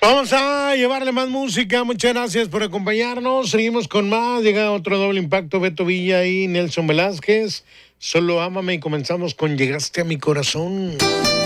Vamos a llevarle más música. Muchas gracias por acompañarnos. Seguimos con más. Llega otro doble impacto. Beto Villa y Nelson Velázquez. Solo ámame y comenzamos con Llegaste a mi corazón.